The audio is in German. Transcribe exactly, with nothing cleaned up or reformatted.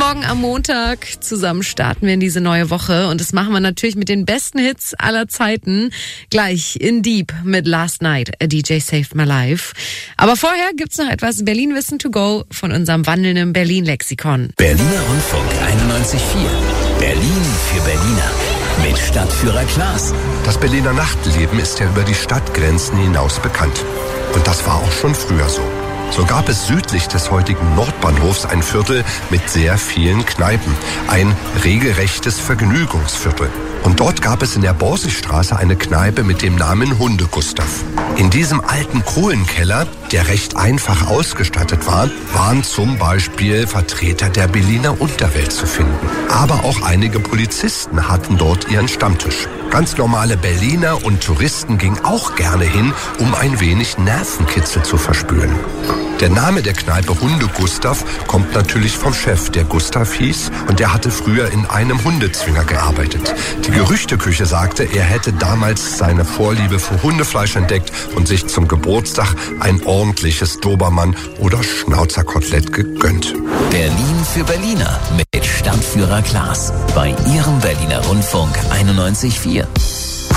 Morgen am Montag. Zusammen starten wir in diese neue Woche und das machen wir natürlich mit den besten Hits aller Zeiten. Gleich in Deep mit Last Night, a D J Saved My Life. Aber vorher gibt's noch etwas Berlin-Wissen to go von unserem wandelnden Berlin-Lexikon. Berliner Rundfunk einundneunzig Komma vier. Berlin für Berliner. Mit Stadtführer Klaas. Das Berliner Nachtleben ist ja über die Stadtgrenzen hinaus bekannt. Und das war auch schon früher so. So gab es südlich des heutigen Nordbahnhofs ein Viertel mit sehr vielen Kneipen. Ein regelrechtes Vergnügungsviertel. Und dort gab es in der Borsigstraße eine Kneipe mit dem Namen Hunde-Gustav. In diesem alten Kohlenkeller, der recht einfach ausgestattet war, waren zum Beispiel Vertreter der Berliner Unterwelt zu finden. Aber auch einige Polizisten hatten dort ihren Stammtisch. Ganz normale Berliner und Touristen gingen auch gerne hin, um ein wenig Nervenkitzel zu verspüren. Der Name der Kneipe Hunde-Gustav kommt natürlich vom Chef, der Gustav hieß, und der hatte früher in einem Hundezwinger gearbeitet. Die Gerüchteküche sagte, er hätte damals seine Vorliebe für Hundefleisch entdeckt und sich zum Geburtstag ein ordentliches Dobermann oder Schnauzerkotelett gegönnt. Berlin für Berliner mit Stadtführer Klaas bei Ihrem Berliner Rundfunk einundneunzig Komma vier.